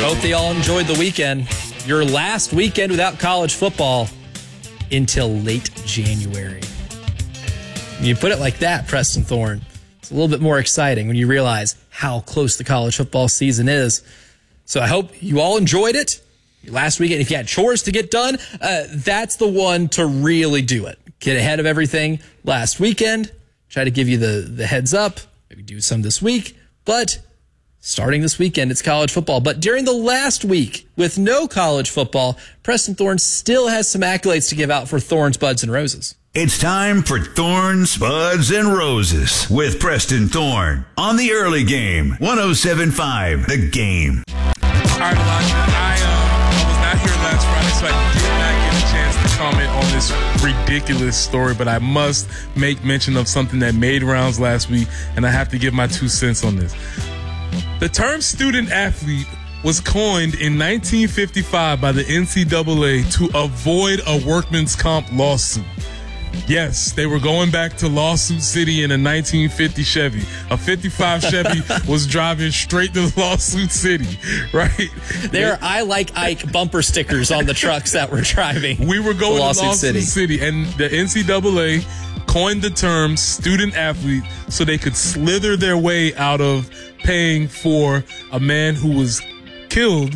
hope they all enjoyed the weekend. Your last weekend without college football until late January. When you put it like that, Preston Thorne, it's a little bit more exciting when you realize how close the college football season is. So I hope you all enjoyed it. Your last weekend, if you had chores to get done, that's the one to really do it. Get ahead of everything last weekend. Try to give you the heads up. Maybe do some this week. But starting this weekend, it's college football. But during the last week, with no college football, Preston Thorne still has some accolades to give out for Thorns, Buds, and Roses. It's time for Thorns, Buds, and Roses with Preston Thorne on the early game. 107.5 The Game. All right, Elijah, I was not here last Friday, so I did not get a chance to comment on this ridiculous story, but I must make mention of something that made rounds last week, and I have to give my 2 cents on this. The term student athlete was coined in 1955 by the NCAA to avoid a workman's comp lawsuit. Yes, they were going back to Lawsuit City in a 1950 Chevy. A 55 Chevy was driving straight to Lawsuit City, right? There are I Like Ike bumper stickers on the trucks that were driving. We were going to Lawsuit City, and the NCAA coined the term student athlete so they could slither their way out of paying for a man who was killed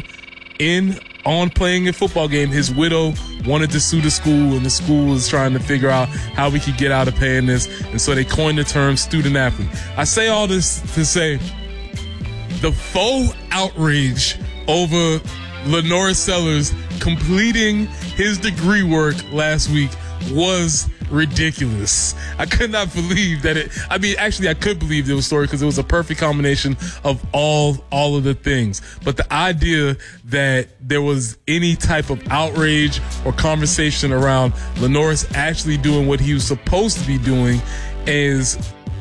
on playing a football game. His widow wanted to sue the school, and the school was trying to figure out how we could get out of paying this, and so they coined the term student athlete. I say all this to say the faux outrage over Lenore Sellers completing his degree work last week was ridiculous. I could not believe that I could believe it was a story because it was a perfect combination of all of the things. But the idea that there was any type of outrage or conversation around Lenore's actually doing what he was supposed to be doing is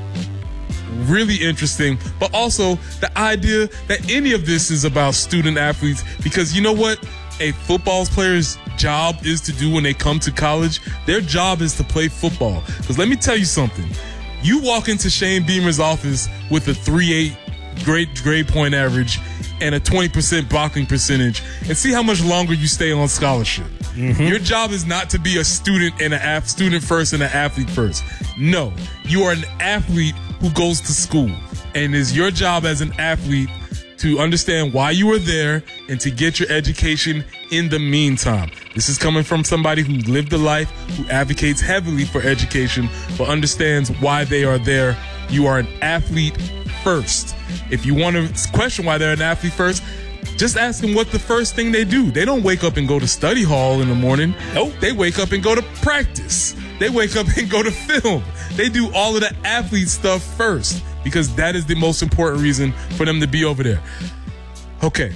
really interesting. But also the idea that any of this is about student athletes, because you know what a football player's job is to do when they come to college? Their job is to play football. Because let me tell you something. You walk into Shane Beamer's office with a 3.8 grade point average and a 20% blocking percentage and see how much longer you stay on scholarship. Mm-hmm. Your job is not to be a student and student first and an athlete first. No, you are an athlete who goes to school, and it's your job as an athlete to understand why you were there and to get your education in the meantime. This is coming from somebody who lived a life, who advocates heavily for education, but understands why they are there. You are an athlete first. If you want to question why they're an athlete first, just ask them what the first thing they do. They don't wake up and go to study hall in the morning. Nope. They wake up and go to practice. They wake up and go to film. They do all of the athlete stuff first, because that is the most important reason for them to be over there. Okay.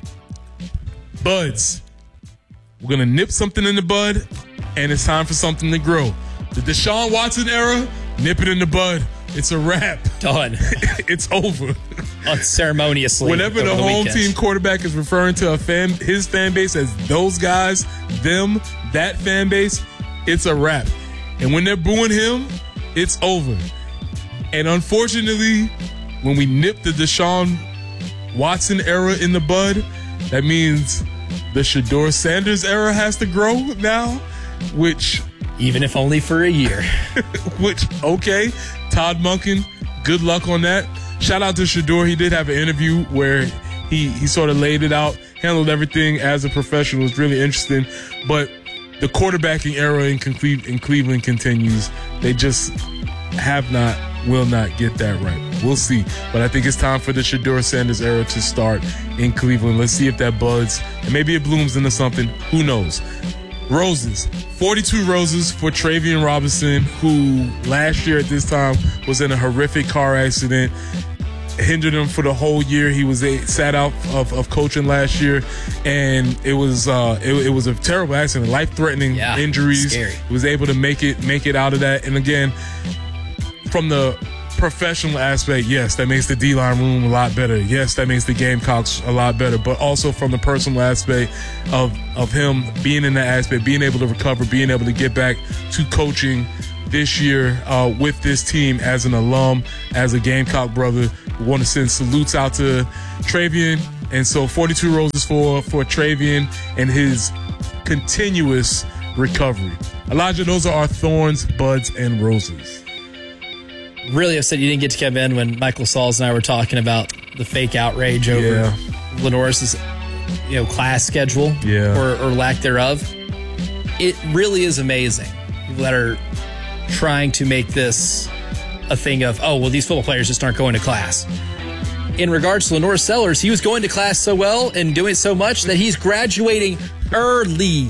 Buds. We're going to nip something in the bud, and it's time for something to grow. The Deshaun Watson era, nip it in the bud. It's a wrap. Done. It's over. Unceremoniously. Whenever the home team quarterback is referring to his fan base as those guys, them, that fan base, it's a wrap. And when they're booing him, it's over. And unfortunately, when we nip the Deshaun Watson era in the bud, that means the Shedeur Sanders era has to grow now, which... even if only for a year. Which, okay, Todd Monken, good luck on that. Shout out to Shedeur. He did have an interview where he sort of laid it out, handled everything as a professional. It was really interesting. But the quarterbacking era in Cleveland continues. They just will not get that right. We'll see. But I think it's time for the Shedeur Sanders era to start in Cleveland. Let's see if that buds. And maybe it blooms into something. Who knows? Roses. 42 roses for Travian Robinson, who last year at this time was in a horrific car accident. Hindered him for the whole year. He was sat out of coaching last year, and it was a terrible accident, life-threatening injuries. Scary. He was able to make it out of that. And again, from the professional aspect, yes, that makes the D-line room a lot better. Yes, that makes the Gamecocks a lot better. But also from the personal aspect of him being in that aspect, being able to recover, being able to get back to coaching this year with this team as an alum, as a Gamecock brother, want to send salutes out to Travian. And so 42 roses for Travian and his continuous recovery. Elijah, those are our thorns, buds, and roses. Really upset you didn't get to come in when Michael Sauls and I were talking about the fake outrage over Lenoris's class schedule or lack thereof. It really is amazing. People that are trying to make this a thing of, these football players just aren't going to class. In regards to LaNorris Sellers, he was going to class so well and doing so much that he's graduating early.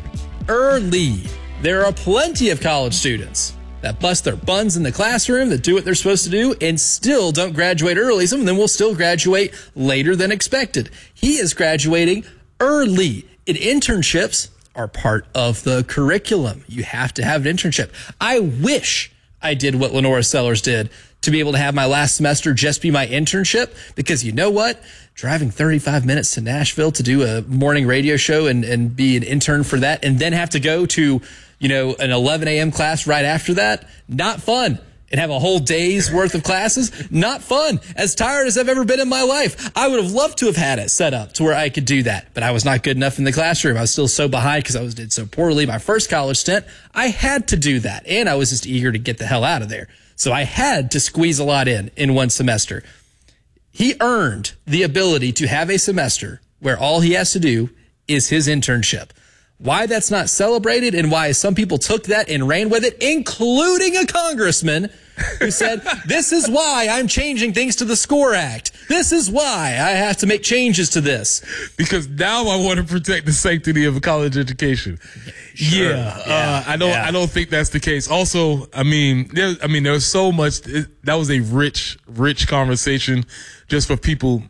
Early. There are plenty of college students that bust their buns in the classroom, that do what they're supposed to do, and still don't graduate early. Some of them will still graduate later than expected. He is graduating early. And internships are part of the curriculum. You have to have an internship. I wish I did what LaNorris Sellers did, to be able to have my last semester just be my internship, because you know what? Driving 35 minutes to Nashville to do a morning radio show and be an intern for that, and then have to go to, an 11 a.m. class right after that, not fun. And have a whole day's worth of classes, not fun. As tired as I've ever been in my life. I would have loved to have had it set up to where I could do that, but I was not good enough in the classroom. I was still so behind because I did so poorly my first college stint. I had to do that, and I was just eager to get the hell out of there. So I had to squeeze a lot in one semester. He earned the ability to have a semester where all he has to do is his internship. Why that's not celebrated and why some people took that and ran with it, including a congressman who said, this is why I'm changing things to the SCORE Act. This is why I have to make changes to this. Because now I want to protect the sanctity of a college education. Sure. I don't think that's the case. Also, there's so much. That was a rich conversation just for people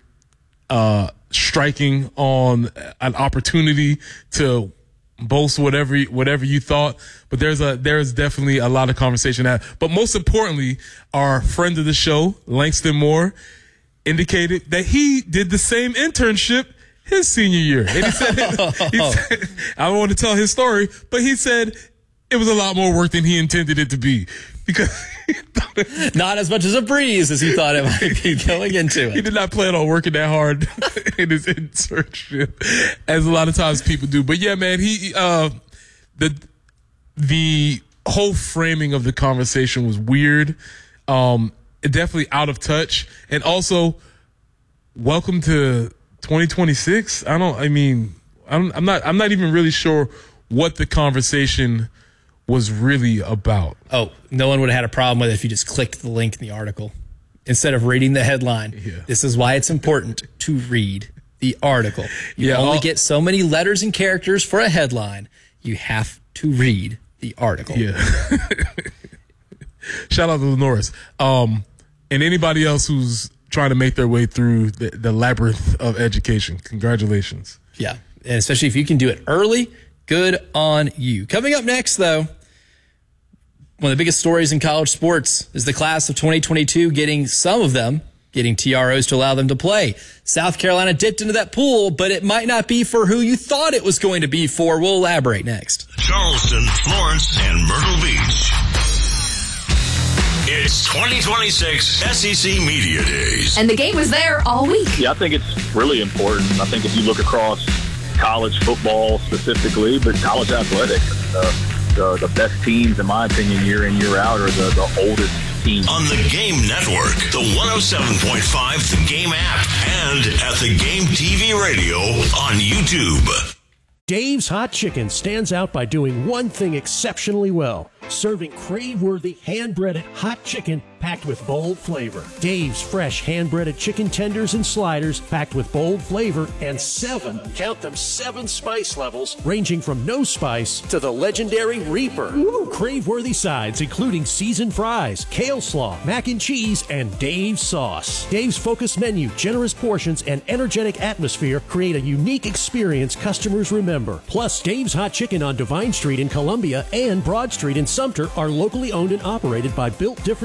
striking on an opportunity to boast whatever you thought, but there's definitely a lot of conversation. But most importantly, our friend of the show, Langston Moore, indicated that he did the same internship his senior year. And he said, I don't want to tell his story, but he said it was a lot more work than he intended it to be, because not as much as a breeze as he thought it might be going into it. He did not plan on working that hard in his internship, as a lot of times people do. But yeah, man, the whole framing of the conversation was weird. Definitely out of touch. And also, welcome to 2026. I'm not even really sure what the conversation was really about. Oh, no one would have had a problem with it if you just clicked the link in the article instead of reading the headline. Yeah. This is why it's important to read the article. You only get so many letters and characters for a headline. You have to read the article. Yeah. Shout out to Lenoris. And anybody else who's trying to make their way through the labyrinth of education. Congratulations. Yeah. And especially if you can do it early, good on you. Coming up next, though, one of the biggest stories in college sports is the class of 2022 getting TROs to allow them to play. South Carolina dipped into that pool, but it might not be for who you thought it was going to be for. We'll elaborate next. Charleston, Florence, and Myrtle Beach. It's 2026 SEC Media Days. And the game was there all week. Yeah, I think it's really important. I think if you look across college football specifically, but college athletics, the best teams, in my opinion, year in, year out, are the oldest teams. On the Game Network, the 107.5 The Game app, and at The Game TV Radio on YouTube. Dave's Hot Chicken stands out by doing one thing exceptionally well: serving crave-worthy hand-breaded hot chicken packed with bold flavor. Dave's fresh hand-breaded chicken tenders and sliders packed with bold flavor and 7 spice levels, ranging from no spice to the legendary Reaper. Crave-worthy sides including seasoned fries, kale slaw, mac and cheese, and Dave's sauce. Dave's focused menu, generous portions, and energetic atmosphere create a unique experience customers remember. Plus, Dave's Hot Chicken on Divine Street in Columbia and Broad Street in Sumter are locally owned and operated by Built Different Brands.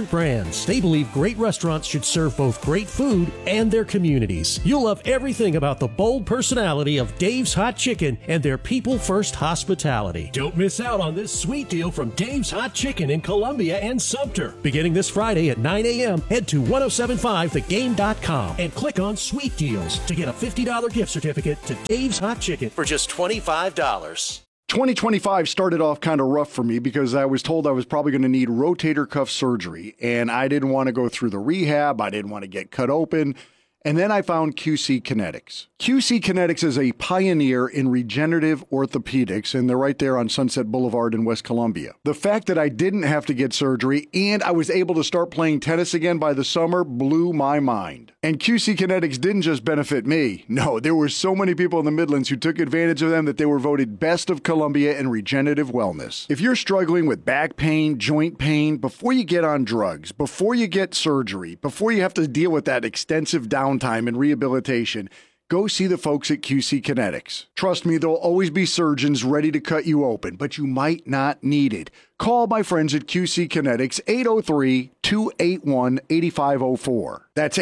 friends. They believe great restaurants should serve both great food and their communities. You'll love everything about the bold personality of Dave's Hot Chicken and their people-first hospitality. Don't miss out on this sweet deal from Dave's Hot Chicken in Columbia and Sumter. Beginning this Friday at 9 a.m., head to 1075thegame.com and click on Sweet Deals to get a $50 gift certificate to Dave's Hot Chicken for just $25. 2025 started off kind of rough for me because I was told I was probably going to need rotator cuff surgery, and I didn't want to go through the rehab. I didn't want to get cut open. And then I found QC Kinetics. QC Kinetics is a pioneer in regenerative orthopedics, and they're right there on Sunset Boulevard in West Columbia. The fact that I didn't have to get surgery and I was able to start playing tennis again by the summer blew my mind. And QC Kinetics didn't just benefit me. No, there were so many people in the Midlands who took advantage of them that they were voted Best of Columbia in regenerative wellness. If you're struggling with back pain, joint pain, before you get on drugs, before you get surgery, before you have to deal with that extensive downtime and rehabilitation, go see the folks at QC Kinetics. Trust me, there'll always be surgeons ready to cut you open, but you might not need it. Call my friends at QC Kinetics, 803-281-8504. That's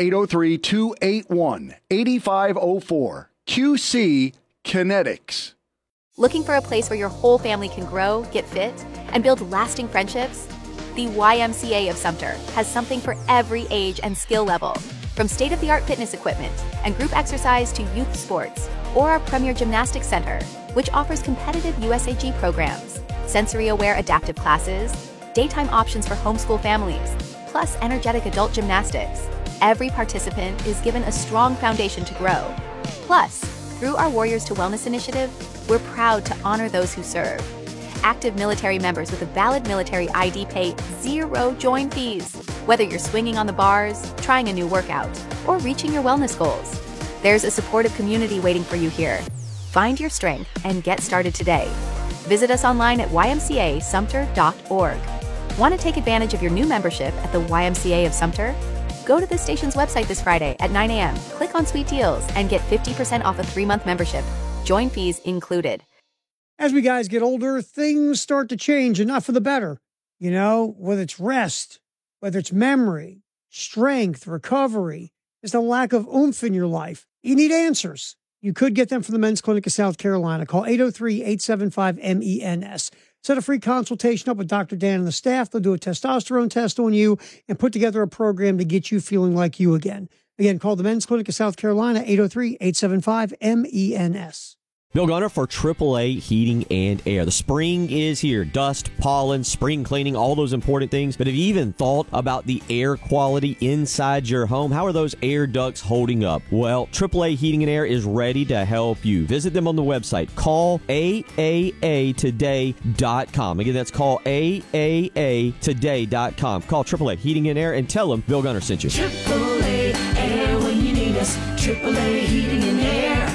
803-281-8504. QC Kinetics. Looking for a place where your whole family can grow, get fit, and build lasting friendships? The YMCA of Sumter has something for every age and skill level. From state-of-the-art fitness equipment and group exercise to youth sports, or our premier gymnastics center, which offers competitive USAG programs, sensory-aware adaptive classes, daytime options for homeschool families, plus energetic adult gymnastics. Every participant is given a strong foundation to grow. Plus, through our Warriors to Wellness initiative, we're proud to honor those who serve. Active military members with a valid military ID pay zero join fees, whether you're swinging on the bars, trying a new workout, or reaching your wellness goals. There's a supportive community waiting for you here. Find your strength and get started today. Visit us online at ymcasumter.org. Want to take advantage of your new membership at the YMCA of Sumter? Go to the station's website this Friday at 9 a.m., click on Sweet Deals, and get 50% off a 3-month membership. Join fees included. As we guys get older, things start to change, and not for the better. You know, whether it's rest, whether it's memory, strength, recovery, there's a lack of oomph in your life. You need answers. You could get them from the Men's Clinic of South Carolina. Call 803-875-MENS. Set a free consultation up with Dr. Dan and the staff. They'll do a testosterone test on you and put together a program to get you feeling like you again. Again, call the Men's Clinic of South Carolina, 803-875-MENS. Bill Gunner for AAA Heating and Air. The spring is here. Dust, pollen, spring cleaning, all those important things. But have you even thought about the air quality inside your home? How are those air ducts holding up? Well, AAA Heating and Air is ready to help you. Visit them on the website. Call AAAtoday.com. Again, that's call AAAtoday.com. Call AAA Heating and Air and tell them Bill Gunner sent you. AAA Air when you need us. AAA Heating and Air.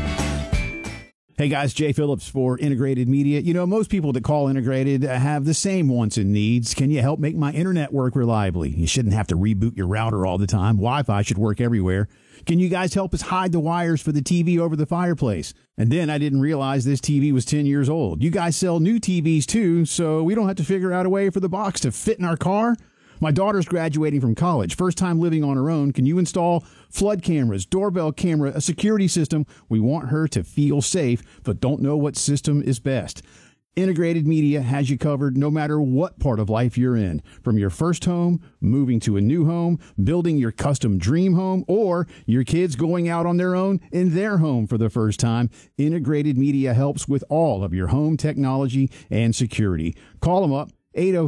Hey guys, Jay Phillips for Integrated Media. You know, most people that call Integrated have the same wants and needs. Can you help make my internet work reliably? You shouldn't have to reboot your router all the time. Wi-Fi should work everywhere. Can you guys help us hide the wires for the TV over the fireplace? And then I didn't realize this TV was 10 years old. You guys sell new TVs too, so we don't have to figure out a way for the box to fit in our car? My daughter's graduating from college, first time living on her own. Can you install flood cameras, doorbell camera, a security system? We want her to feel safe, but don't know what system is best. Integrated Media has you covered no matter what part of life you're in. From your first home, moving to a new home, building your custom dream home, or your kids going out on their own in their home for the first time, Integrated Media helps with all of your home technology and security. Call them up.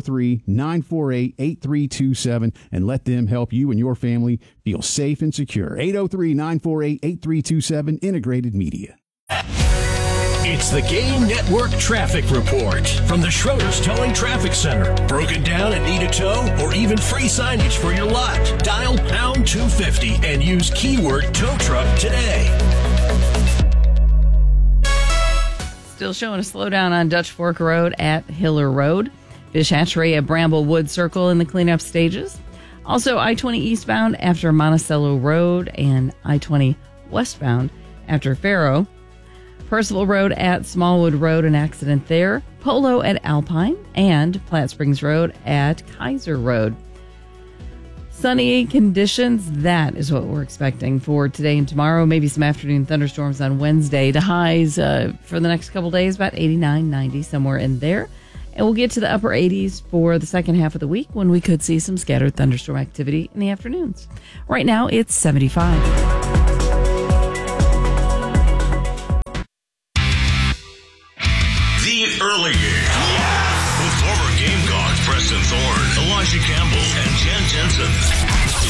803-948-8327 and let them help you and your family feel safe and secure. 803-948-8327, Integrated Media. It's the Game Network Traffic Report from the Schroeder's Towing Traffic Center. Broken down and need a tow or even free signage for your lot? Dial pound 250 and use keyword tow truck today. Still showing a slowdown on Dutch Fork Road at Hiller Road. Fish Hatchery at Bramblewood Circle in the cleanup stages. Also, I-20 eastbound after Monticello Road and I-20 westbound after Faro. Percival Road at Smallwood Road, an accident there. Polo at Alpine and Platte Springs Road at Kaiser Road. Sunny conditions, that is what we're expecting for today and tomorrow. Maybe some afternoon thunderstorms on Wednesday. The highs for the next couple days, about 89, 90, somewhere in there. And we'll get to the upper 80s for the second half of the week when we could see some scattered thunderstorm activity in the afternoons. Right now, it's 75. The Early Game. Yes! With former Gamecocks Preston Thorne, Elijah Campbell, and Jen Jensen.